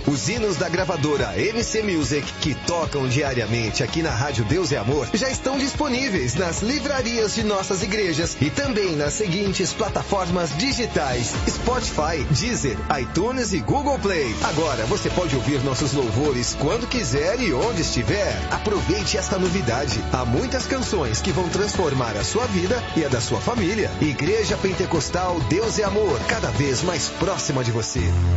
Os hinos da gravadora MC Music, que tocam diariamente aqui na Rádio Deus e Amor, já estão disponíveis nas livrarias de nossas igrejas e também nas seguintes plataformas digitais: Spotify, Deezer, iTunes e Google Play. Agora você pode ouvir nossos louvores quando quiser e onde estiver. Aproveite esta novidade. Há muitas canções que vão transformar a sua vida e a da sua família. Igreja Pentecostal Deus e Amor, cada vez mais próxima de você.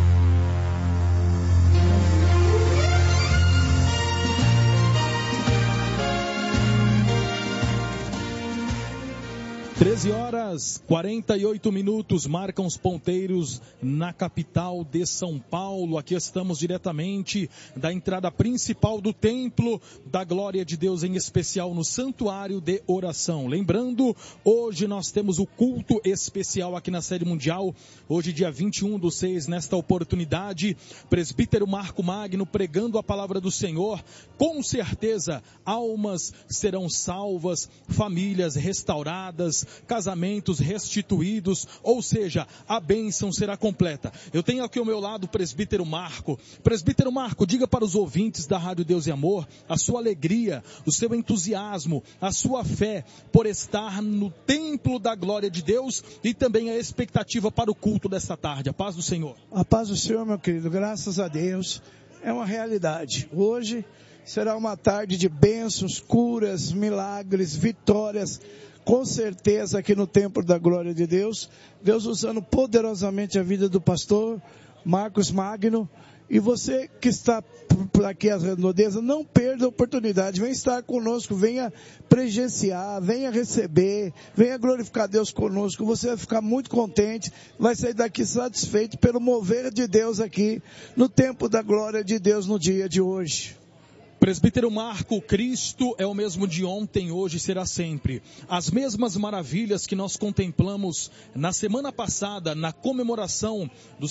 Horas 48 minutos marcam os ponteiros na capital de São Paulo. Aqui estamos diretamente da entrada principal do Templo da Glória de Deus, em especial no Santuário de Oração. Lembrando, hoje nós temos o culto especial aqui na sede mundial. Hoje, dia 21/6, nesta oportunidade, presbítero Marco Magno pregando a palavra do Senhor. Com certeza, almas serão salvas, famílias restauradas, casamentos restituídos, ou seja, a bênção será completa. Eu tenho aqui ao meu lado o presbítero Marco. Presbítero Marco, diga para os ouvintes da Rádio Deus e Amor a sua alegria, o seu entusiasmo, a sua fé por estar no templo da glória de Deus e também a expectativa para o culto desta tarde. A paz do Senhor. A paz do Senhor, meu querido, graças a Deus, é uma realidade. Hoje será uma tarde de bênçãos, curas, milagres, vitórias. Com certeza aqui no Templo da Glória de Deus, Deus usando poderosamente a vida do pastor Marcos Magno. E você que está por aqui às redondezas, não perda a oportunidade, venha estar conosco, venha presenciar, venha receber, venha glorificar Deus conosco. Você vai ficar muito contente, vai sair daqui satisfeito pelo mover de Deus aqui no Templo da Glória de Deus no dia de hoje. Presbítero Marco, Cristo é o mesmo de ontem, hoje e será sempre. As mesmas maravilhas que nós contemplamos na semana passada, na comemoração dos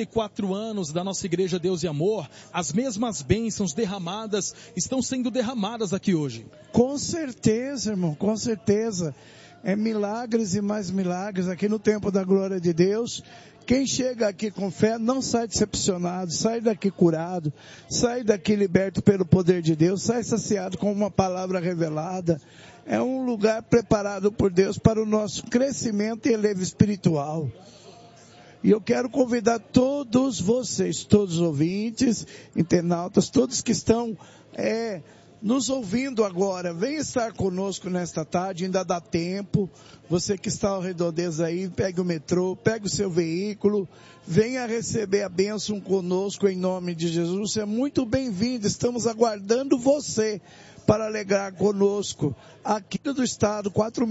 64 anos da nossa Igreja Deus e Amor, as mesmas bênçãos derramadas estão sendo derramadas aqui hoje. Com certeza, irmão, com certeza. É milagres e mais milagres aqui no Templo da Glória de Deus. Quem chega aqui com fé não sai decepcionado, sai daqui curado, sai daqui liberto pelo poder de Deus, sai saciado com uma palavra revelada. É um lugar preparado por Deus para o nosso crescimento e elevo espiritual. E eu quero convidar todos vocês, todos os ouvintes, internautas, todos que estão nos ouvindo agora, venha estar conosco nesta tarde, ainda dá tempo. Você que está ao redondeza aí, pegue o metrô, pegue o seu veículo, venha receber a bênção conosco em nome de Jesus. Você é muito bem-vindo, estamos aguardando você para alegrar conosco. Aqui do estado,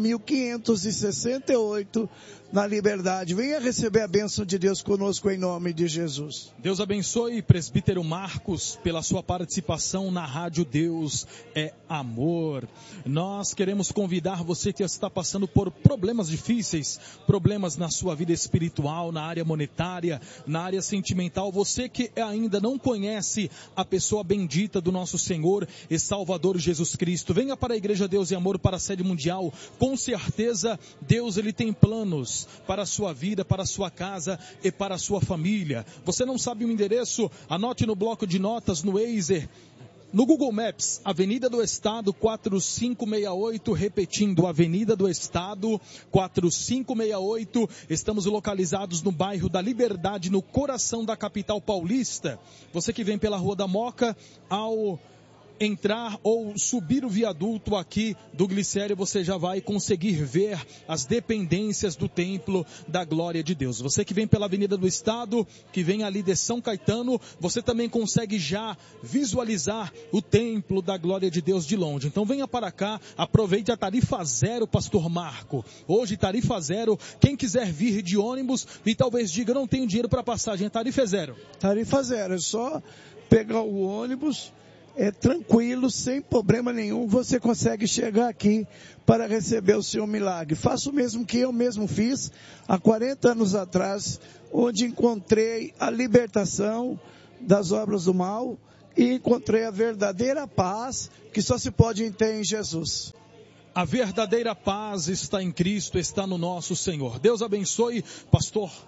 4.568, na Liberdade. Venha receber a bênção de Deus conosco em nome de Jesus. Deus abençoe, presbítero Marcos, pela sua participação na Rádio Deus é Amor. Nós queremos convidar você que está passando por problemas difíceis, problemas na sua vida espiritual, na área monetária, na área sentimental. Você que ainda não conhece a pessoa bendita do nosso Senhor e Salvador Jesus Cristo, venha para a Igreja Deus e Amor, para a sede mundial. Com certeza, Deus ele tem planos para a sua vida, para a sua casa e para a sua família. Você não sabe o endereço? Anote no bloco de notas, no Waze, no Google Maps, Avenida do Estado 4568, repetindo, Avenida do Estado 4568. Estamos localizados no bairro da Liberdade, no coração da capital paulista. Você que vem pela Rua da Moca, ao entrar ou subir o viaduto aqui do Glicério, você já vai conseguir ver as dependências do Templo da Glória de Deus. Você que vem pela Avenida do Estado, que vem ali de São Caetano, você também consegue já visualizar o Templo da Glória de Deus de longe. Então venha para cá, aproveite a tarifa zero, pastor Marco. Hoje tarifa zero, quem quiser vir de ônibus e talvez diga, não tenho dinheiro para passagem, a tarifa é zero. Tarifa zero, é só pegar o ônibus, tranquilo, sem problema nenhum, você consegue chegar aqui para receber o seu milagre. Faça o mesmo que eu mesmo fiz há 40 anos atrás, onde encontrei a libertação das obras do mal e encontrei a verdadeira paz que só se pode ter em Jesus. A verdadeira paz está em Cristo, está no nosso Senhor. Deus abençoe, pastor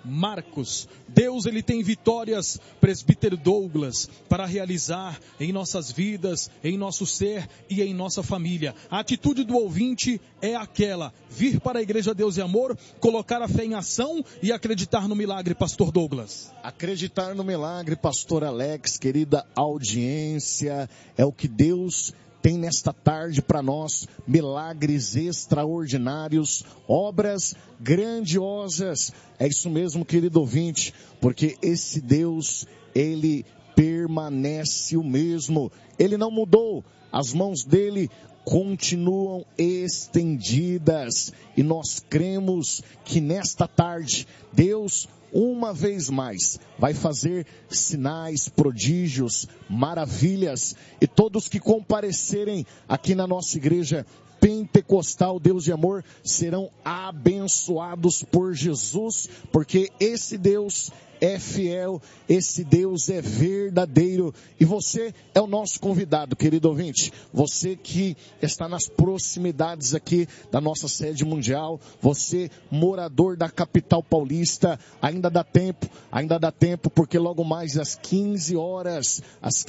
Marcos. Deus, ele tem vitórias, presbítero Douglas, para realizar em nossas vidas, em nosso ser e em nossa família. A atitude do ouvinte é aquela: vir para a Igreja Deus e Amor, colocar a fé em ação e acreditar no milagre, pastor Douglas. Acreditar no milagre, pastor Alex, querida audiência, é o que Deus tem nesta tarde para nós. Milagres extraordinários, obras grandiosas. É isso mesmo, querido ouvinte, porque esse Deus, ele permanece o mesmo. Ele não mudou. As mãos dele continuam estendidas. E nós cremos que nesta tarde, Deus, uma vez mais, vai fazer sinais, prodígios, maravilhas. E todos que comparecerem aqui na nossa igreja Pentecostal Deus de Amor serão abençoados por Jesus, porque esse Deus é fiel, esse Deus é verdadeiro. E você é o nosso convidado, querido ouvinte. Você que está nas proximidades aqui da nossa sede mundial, você morador da capital paulista, ainda dá tempo, porque logo mais às 15 horas,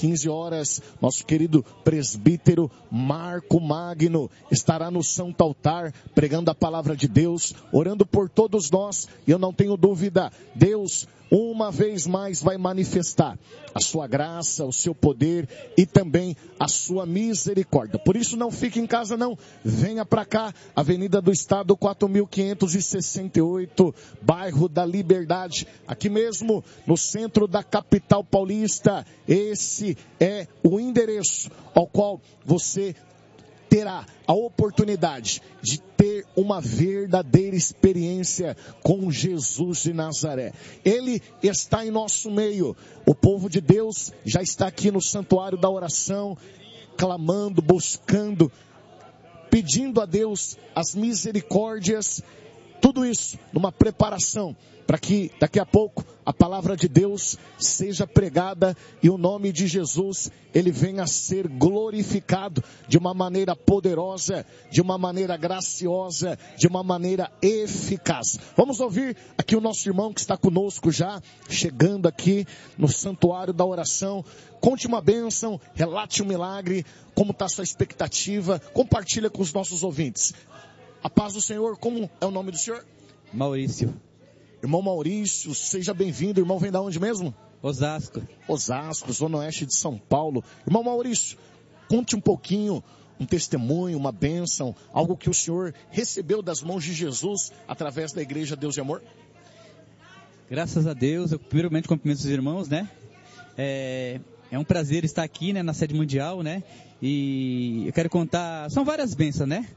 nosso querido presbítero Marco Magno estará no Santo Altar, pregando a palavra de Deus, orando por todos nós. E eu não tenho dúvida, Deus uma vez mais vai manifestar a sua graça, o seu poder e também a sua misericórdia. Por isso não fique em casa não, venha para cá, Avenida do Estado 4568, bairro da Liberdade, aqui mesmo no centro da capital paulista. Esse é o endereço ao qual você terá a oportunidade de ter uma verdadeira experiência com Jesus de Nazaré. Ele está em nosso meio. O povo de Deus já está aqui no santuário da oração, clamando, buscando, pedindo a Deus as misericórdias. Tudo isso numa preparação para que daqui a pouco a palavra de Deus seja pregada e o nome de Jesus, ele venha a ser glorificado de uma maneira poderosa, de uma maneira graciosa, de uma maneira eficaz. Vamos ouvir aqui o nosso irmão que está conosco já, chegando aqui no santuário da oração. Conte uma bênção, relate um milagre, como está a sua expectativa, compartilha com os nossos ouvintes. A paz do Senhor, como é o nome do senhor? Maurício. Irmão Maurício, seja bem-vindo. Irmão vem da onde mesmo? Osasco, Zona Oeste de São Paulo. Irmão Maurício, conte um pouquinho, um testemunho, uma bênção, algo que o senhor recebeu das mãos de Jesus através da Igreja Deus de Amor. Graças a Deus, eu primeiramente cumprimento os irmãos, né? É um prazer estar aqui, né, na sede mundial, né? E eu quero contar, são várias bênçãos, né?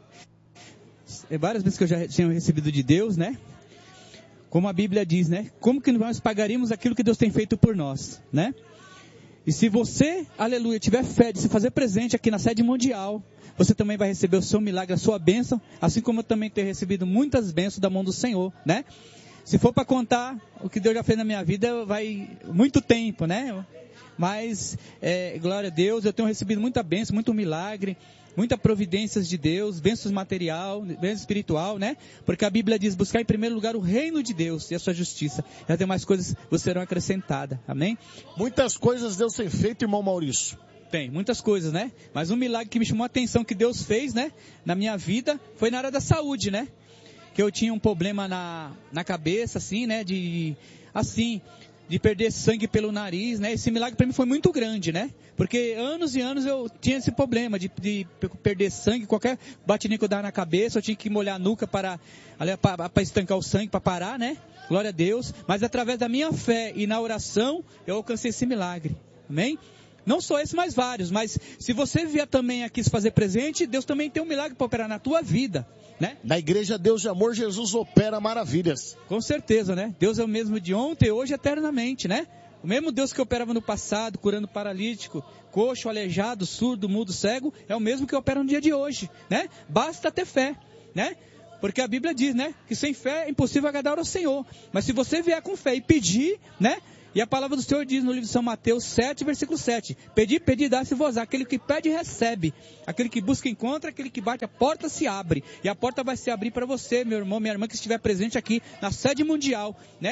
Várias bênçãos que eu já tinha recebido de Deus, né? Como a Bíblia diz, né? Como que nós pagaríamos aquilo que Deus tem feito por nós, né? E se você, aleluia, tiver fé de se fazer presente aqui na sede mundial, você também vai receber o seu milagre, a sua bênção, assim como eu também tenho recebido muitas bênçãos da mão do Senhor, né? Se for para contar o que Deus já fez na minha vida, vai muito tempo, né? Mas, glória a Deus, eu tenho recebido muita bênção, muito milagre, muita providências de Deus, bênçãos material, bênção espiritual, né? Porque a Bíblia diz, buscar em primeiro lugar o reino de Deus e a sua justiça. E as demais coisas vos serão acrescentadas, amém? Muitas coisas Deus tem feito, irmão Maurício. Tem, muitas coisas, né? Mas um milagre que me chamou a atenção que Deus fez, né? Na minha vida, foi na área da saúde, né? Que eu tinha um problema na cabeça, assim, né? De perder sangue pelo nariz, né? Esse milagre para mim foi muito grande, né? Porque anos e anos eu tinha esse problema de perder sangue, qualquer batidinha que eu dava na cabeça, eu tinha que molhar a nuca para estancar o sangue, para parar, né? Glória a Deus. Mas através da minha fé e na oração, eu alcancei esse milagre. Amém? Não só esse, mas vários. Mas se você vier também aqui se fazer presente, Deus também tem um milagre para operar na tua vida, né? Na Igreja Deus de Amor, Jesus opera maravilhas. Com certeza, né? Deus é o mesmo de ontem, hoje, eternamente, né? O mesmo Deus que operava no passado, curando paralítico, coxo, aleijado, surdo, mudo, cego, é o mesmo que opera no dia de hoje, né? Basta ter fé, né? Porque a Bíblia diz, né? Que sem fé é impossível agradar ao Senhor. Mas se você vier com fé e pedir, né? E a palavra do Senhor diz no livro de São Mateus 7, versículo 7. Pedi, dá-se-vos. Aquele que pede, recebe. Aquele que busca, encontra. Aquele que bate, a porta se abre. E a porta vai se abrir para você, meu irmão, minha irmã, que estiver presente aqui na sede mundial, né?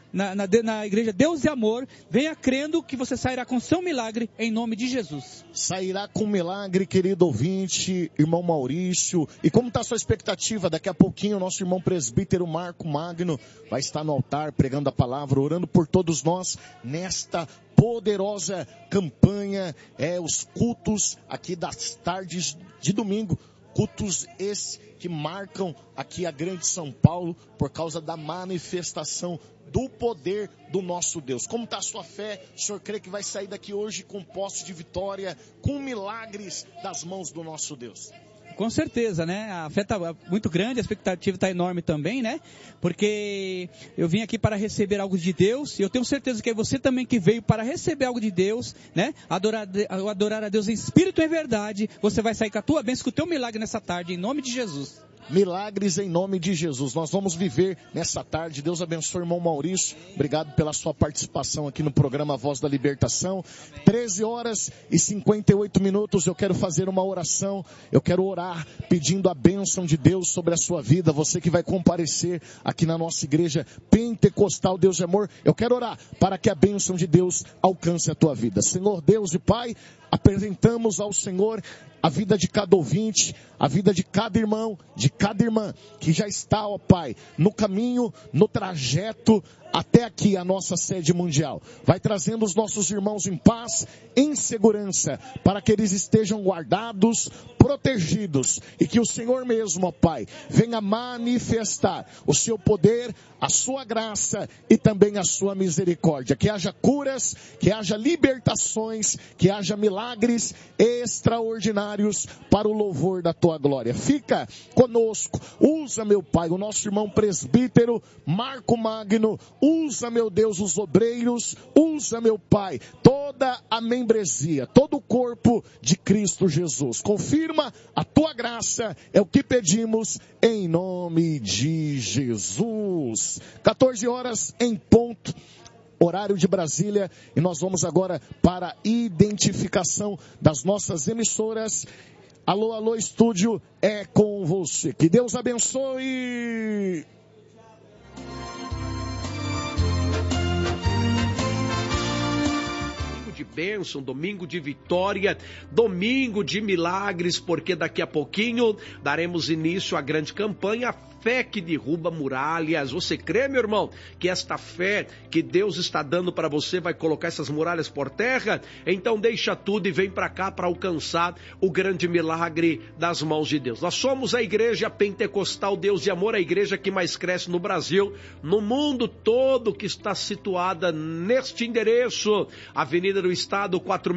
na igreja Deus e Amor, venha crendo que você sairá com seu milagre em nome de Jesus. Sairá com milagre, querido ouvinte, irmão Maurício. E como está a sua expectativa? Daqui a pouquinho o nosso irmão presbítero Marco Magno vai estar no altar pregando a palavra, orando por todos nós nesta poderosa campanha, os cultos aqui das tardes de domingo, cultos esses que marcam aqui a grande São Paulo por causa da manifestação do poder do nosso Deus. Como está a sua fé? O senhor crê que vai sair daqui hoje com posse de vitória, com milagres das mãos do nosso Deus? Com certeza, né? A fé está muito grande, a expectativa está enorme também, né? Porque eu vim aqui para receber algo de Deus, e eu tenho certeza que é você também que veio para receber algo de Deus, né? Adorar a Deus em espírito e em verdade. Você vai sair com a tua bênção, com o teu milagre nessa tarde, em nome de Jesus. Milagres em nome de Jesus. Nós vamos viver nessa tarde. Deus abençoe o irmão Maurício. Obrigado pela sua participação aqui no programa Voz da Libertação. 13h58. Eu quero fazer uma oração. Eu quero orar pedindo a bênção de Deus sobre a sua vida. Você que vai comparecer aqui na nossa igreja pentecostal Deus é Amor. Eu quero orar para que a bênção de Deus alcance a tua vida. Senhor Deus e Pai, apresentamos ao Senhor a vida de cada ouvinte, a vida de cada irmão, de cada irmã, que já está, ó Pai, no caminho, no trajeto, até aqui a nossa sede mundial. Vai trazendo os nossos irmãos em paz, em segurança, para que eles estejam guardados, protegidos, e que o Senhor mesmo, ó Pai, venha manifestar o seu poder, a sua graça e também a sua misericórdia. Que haja curas, que haja libertações, que haja milagres extraordinários para o louvor da tua glória. Fica conosco, usa, meu Pai, o nosso irmão presbítero Marco Magno, usa, meu Deus, os obreiros, usa, meu Pai, toda a membresia, todo o corpo de Cristo Jesus. Confirma a tua graça, é o que pedimos em nome de Jesus. 14h em ponto, horário de Brasília, e nós vamos agora para a identificação das nossas emissoras. Alô, alô, estúdio, é com você. Que Deus abençoe. De bênção, domingo de vitória, domingo de milagres, porque daqui a pouquinho daremos início à grande campanha Fé que Derruba Muralhas. Você crê, meu irmão, que esta fé que Deus está dando para você vai colocar essas muralhas por terra? Então deixa tudo e vem para cá para alcançar o grande milagre das mãos de Deus. Nós somos a igreja pentecostal Deus e Amor, a igreja que mais cresce no Brasil, no mundo todo, que está situada neste endereço, Avenida do Estado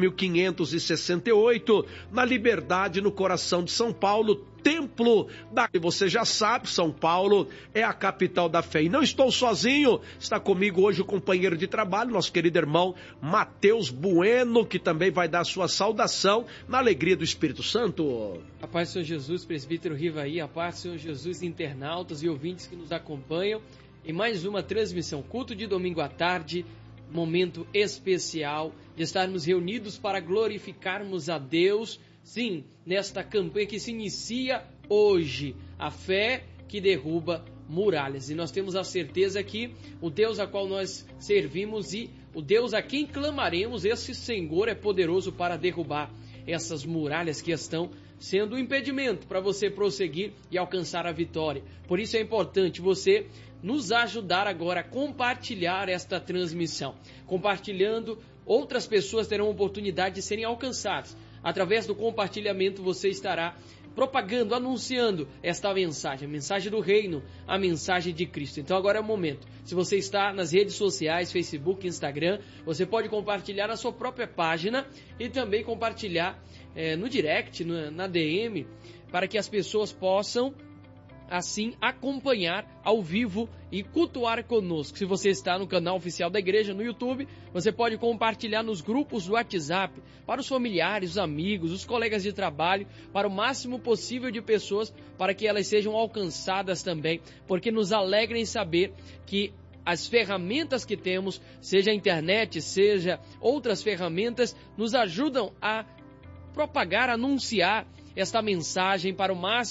4568, na Liberdade, no coração de São Paulo, templo da... Você já sabe, São Paulo é a capital da fé. E não estou sozinho, está comigo hoje o companheiro de trabalho, nosso querido irmão Mateus Bueno, que também vai dar sua saudação na alegria do Espírito Santo. A paz do Senhor Jesus, presbítero Rivaí, a paz do Senhor Jesus, internautas e ouvintes que nos acompanham em mais uma transmissão, culto de domingo à tarde, momento especial de estarmos reunidos para glorificarmos a Deus. Sim, nesta campanha que se inicia hoje, a fé que derruba muralhas. E nós temos a certeza que o Deus a qual nós servimos e o Deus a quem clamaremos, esse Senhor é poderoso para derrubar essas muralhas que estão sendo um impedimento para você prosseguir e alcançar a vitória. Por isso é importante você nos ajudar agora a compartilhar esta transmissão. Compartilhando, outras pessoas terão a oportunidade de serem alcançadas. Através do compartilhamento você estará propagando, anunciando esta mensagem, a mensagem do reino, a mensagem de Cristo. Então agora é o momento. Se você está nas redes sociais, Facebook, Instagram, você pode compartilhar na sua própria página e também compartilhar no direct, na DM, para que as pessoas possam assim acompanhar ao vivo e cultuar conosco. Se você está no canal oficial da igreja no YouTube, você pode compartilhar nos grupos do WhatsApp para os familiares, os amigos, os colegas de trabalho, para o máximo possível de pessoas, para que elas sejam alcançadas também, porque nos alegra em saber que as ferramentas que temos, seja a internet, seja outras ferramentas, nos ajudam a propagar, anunciar esta mensagem para o máximo